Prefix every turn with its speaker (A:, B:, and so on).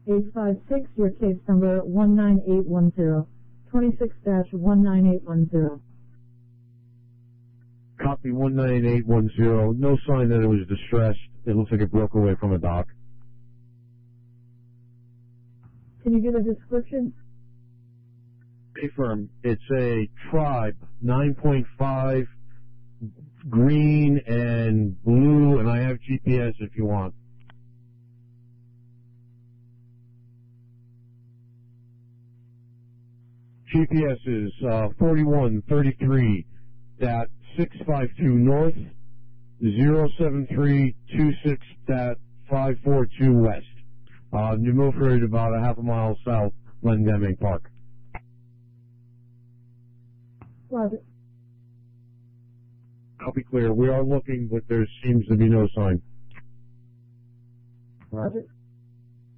A: 856, your case number 19810. 26-19810.
B: Copy 19810. No sign that it was distressed. It looks like it broke away from a dock.
A: Can you give a description?
B: Affirm. It's a Tribe 9.5, green and blue, and I have GPS if you want. GPS is 4133.652 north, 07326.542 west. New Milford, about a half a mile south, Glendeming Park.
A: Roger.
B: I'll be clear. We are looking, but there seems to be no sign.
A: Roger.